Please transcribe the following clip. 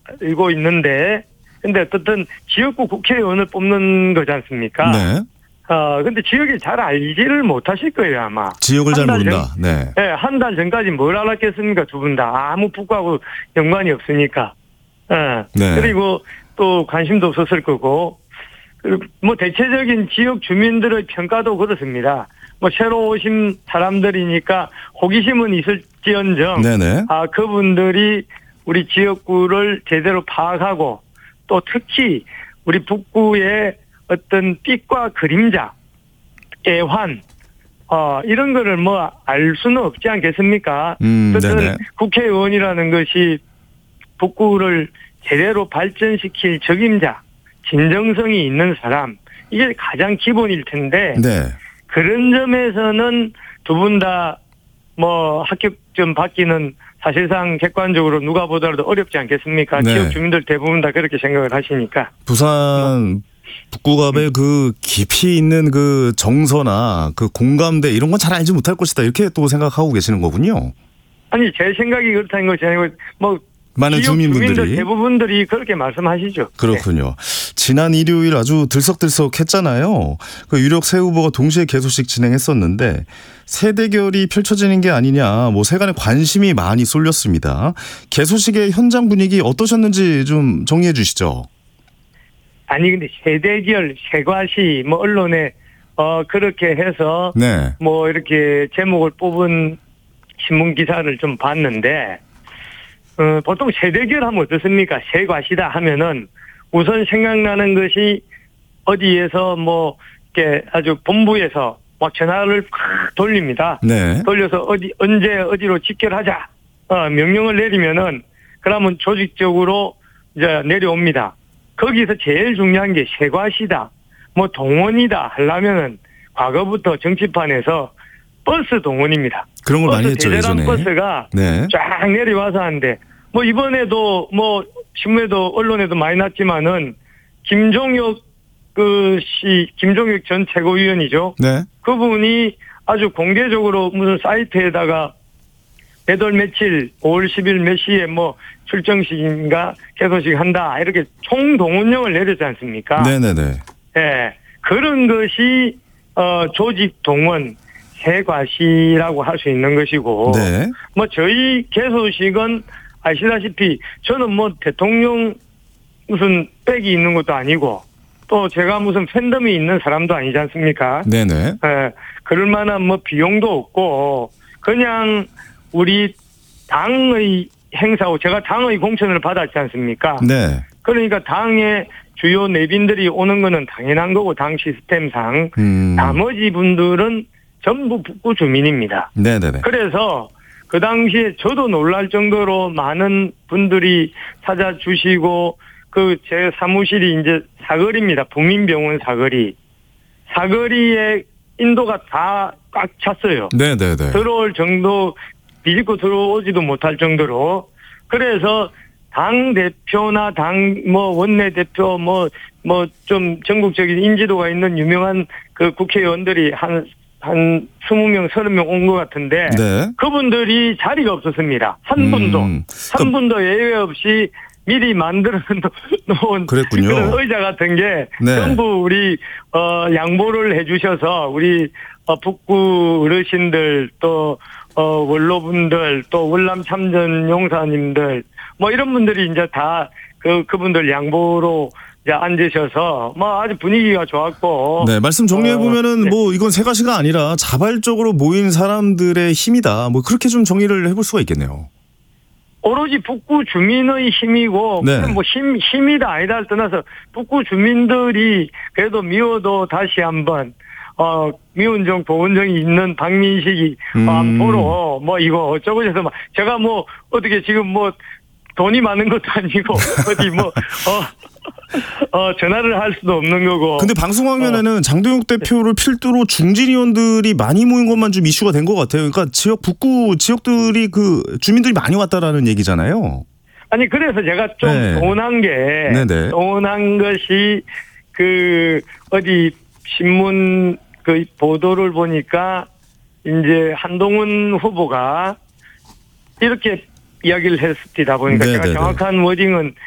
알고 있는데, 근데 어떻든 지역구 국회의원을 뽑는 거지 않습니까? 네. 근데 지역에 잘 알지를 못하실 거예요, 아마. 지역을 잘 모른다. 네. 네, 한 달 전까지 뭘 알았겠습니까, 두 분 다. 아무 북구하고 연관이 없으니까. 네. 그리고 또 관심도 없었을 거고, 뭐 대체적인 지역 주민들의 평가도 그렇습니다. 뭐 새로 오신 사람들이니까 호기심은 있을지언정, 네네. 그분들이 우리 지역구를 제대로 파악하고 또 특히 우리 북구의 어떤 빛과 그림자, 애환, 이런 거를 뭐 알 수는 없지 않겠습니까? 어쨌든 국회의원이라는 것이 북구를 제대로 발전시킬 적임자, 진정성이 있는 사람, 이게 가장 기본일 텐데, 네. 그런 점에서는 두 분 다 뭐 합격점 받기는 사실상 객관적으로 누가 보더라도 어렵지 않겠습니까? 네. 지역 주민들 대부분 다 그렇게 생각을 하시니까. 부산 북구갑의 그 깊이 있는 그 정서나 그 공감대 이런 건 잘 알지 못할 것이다. 이렇게 또 생각하고 계시는 거군요. 아니, 제 생각이 그렇다는 것이 아니고, 뭐, 많은 지역 주민분들이. 주민들 대부분들이 그렇게 말씀하시죠. 그렇군요. 네. 지난 일요일 아주 들썩들썩했잖아요. 그 유력 새 후보가 동시에 개소식 진행했었는데 새 대결이 펼쳐지는 게 아니냐, 뭐 세간에 관심이 많이 쏠렸습니다. 개소식의 현장 분위기 어떠셨는지 좀 정리해 주시죠. 아니, 근데 새 대결, 새과시, 뭐 언론에 그렇게 해서 네. 뭐 이렇게 제목을 뽑은 신문 기사를 좀 봤는데. 보통 새대결 하면 어떻습니까? 새과시다 하면은 우선 생각나는 것이 어디에서 뭐, 이렇게 아주 본부에서 막 전화를 팍 돌립니다. 네. 돌려서 언제 어디로 집결하자. 명령을 내리면은 그러면 조직적으로 이제 내려옵니다. 거기서 제일 중요한 게 새과시다. 뭐 동원이다 하려면은 과거부터 정치판에서 버스 동원입니다. 그런 걸 많이 했죠, 대대랑 예전에. 버스가 네. 쫙 내려와서 하는데, 뭐 이번에도 뭐 신문에도 언론에도 많이 났지만은 김종혁 김종혁 전 최고위원이죠. 네. 그분이 아주 공개적으로 무슨 사이트에다가 매달 며칠 5월 10일 몇 시에 뭐 출정식인가 개소식 한다 이렇게 총동원령을 내렸지 않습니까? 네네네. 네. 그런 것이 조직 동원 새과시라고 할 수 있는 것이고, 네. 뭐 저희 개소식은 아시다시피 저는 뭐 대통령 무슨 백이 있는 것도 아니고 또 제가 무슨 팬덤이 있는 사람도 아니지 않습니까? 네네. 예, 그럴 만한 뭐 비용도 없고 그냥 우리 당의 행사고 제가 당의 공천을 받았지 않습니까? 네. 그러니까 당의 주요 내빈들이 오는 거는 당연한 거고 당 시스템상 나머지 분들은 전부 북구 주민입니다. 네네네. 그래서 그 당시에 저도 놀랄 정도로 많은 분들이 찾아주시고 제 사무실이 이제 사거리입니다. 부민병원 사거리. 사거리에 인도가 다 꽉 찼어요. 네네네. 들어올 정도 비집고 들어오지도 못할 정도로. 그래서 당 대표나 원내 대표 좀 전국적인 인지도가 있는 유명한 그 국회의원들이 한 20명, 30명 온 것 같은데, 네. 그분들이 자리가 없었습니다. 한 분도 예외 없이 미리 만들어 놓은 그랬군요. 그런 의자 같은 게 네. 전부 우리 양보를 해주셔서 우리 북구 어르신들 또 원로분들 또 월남 참전 용사님들 뭐 이런 분들이 이제 다 그분들 양보로 이제 앉으셔서 뭐 아주 분위기가 좋았고. 네, 말씀 정리해 보면은 네. 뭐 이건 새가시가 아니라 자발적으로 모인 사람들의 힘이다. 뭐 그렇게 좀 정리를 해볼 수가 있겠네요. 오로지 북구 주민의 힘이고, 네. 뭐 힘이다 아니다를 떠나서 북구 주민들이 그래도 미워도 다시 한번 미운정 보은정이 있는 박민식이 보러 뭐 이거 어쩌고 저쩌고 막 제가 뭐 어떻게 지금 뭐 돈이 많은 것도 아니고 어디 뭐 전화를 할 수도 없는 거고. 근데 방송 화면에는 장동혁 대표를 필두로 중진 의원들이 많이 모인 것만 좀 이슈가 된 것 같아요. 그러니까 북구 지역들이 그 주민들이 많이 왔다라는 얘기잖아요. 아니 그래서 제가 좀 네. 서운한 것이 어디 신문 보도를 보니까 이제 한동훈 후보가 이렇게 이야기를 했습니다. 보니까 제가 정확한 워딩은